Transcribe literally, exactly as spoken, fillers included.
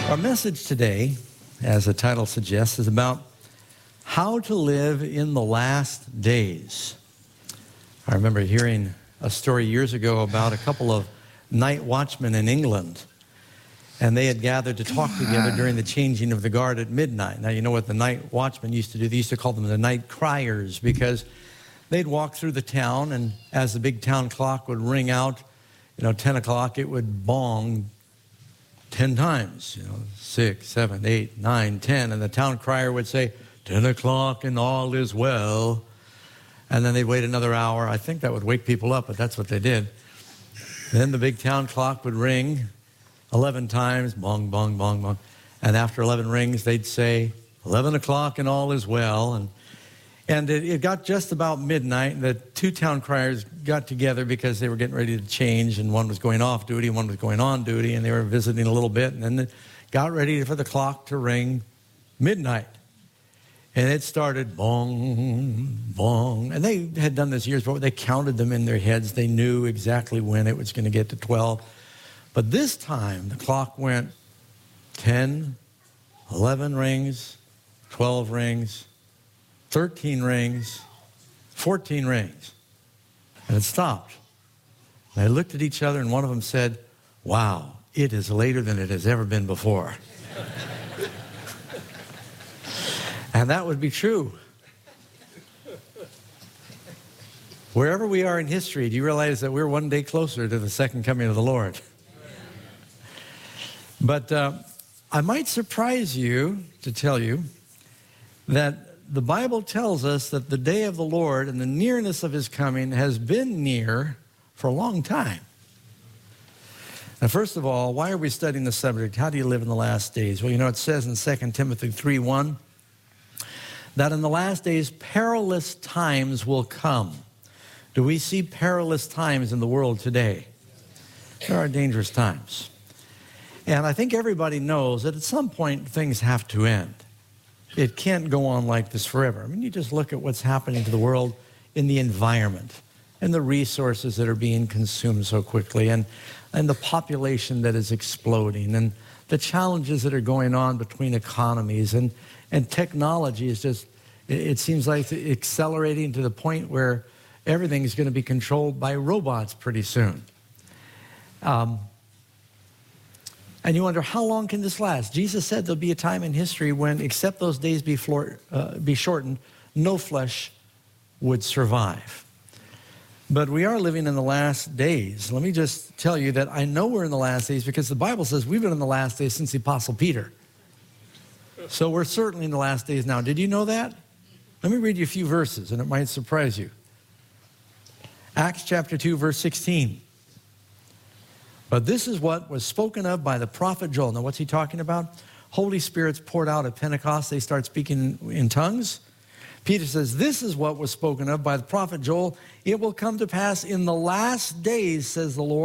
Our message today, as the title suggests, is about how to live in the last days. I remember hearing a story years ago about a couple of night watchmen in England, and they had gathered to talk together during the changing of the guard at midnight. Now, you know what the night watchmen used to do? They used to call them the night criers, because they'd walk through the town, and as the big town clock would ring out, you know, ten o'clock, it would bong ten times, you know, six, seven, eight, nine, ten, and the town crier would say, ten o'clock and all is well. And then they'd wait another hour. I think that would wake people up, but that's what they did. Then the big town clock would ring eleven times, bong, bong, bong, bong. And after eleven rings, they'd say, eleven o'clock and all is well. And and it, it got just about midnight, and the two town criers got together because they were getting ready to change, and one was going off duty and one was going on duty, and they were visiting a little bit, and then they got ready for the clock to ring midnight. And it started bong, bong. And they had done this years before. They counted them in their heads. They knew exactly when it was going to get to twelve. But this time, the clock went ten, eleven rings, twelve rings, thirteen rings, fourteen rings. And it stopped. And they looked at each other, and one of them said, wow, it is later than it has ever been before. And that would be true. Wherever we are in history, do you realize that we're one day closer to the second coming of the Lord? But uh, I might surprise you to tell you that the Bible tells us that the day of the Lord and the nearness of his coming has been near for a long time. Now, first of all, why are we studying the subject? How do you live in the last days? Well, you know, it says in Second Timothy three one, that in the last days perilous times will come. Do we see perilous times in the world today? There are dangerous times. And I think everybody knows that at some point things have to end. It can't go on like this forever. I mean, you just look at what's happening to the world in the environment and the resources that are being consumed so quickly, and, and the population that is exploding, and the challenges that are going on between economies, and And technology is just, it seems like it's accelerating to the point where everything is going to be controlled by robots pretty soon. Um, and you wonder, how long can this last? Jesus said there'll be a time in history when, except those days be, floor, uh, be shortened, no flesh would survive. But we are living in the last days. Let me just tell you that I know we're in the last days because the Bible says we've been in the last days since the Apostle Peter. So we're certainly in the last days now. Did you know that? Let me read you a few verses, and it might surprise you. Acts chapter two, verse sixteen. But this is what was spoken of by the prophet Joel. Now, what's he talking about? Holy Spirit's poured out at Pentecost. They start speaking in tongues. Peter says, this is what was spoken of by the prophet Joel. It will come to pass in the last days, says the Lord.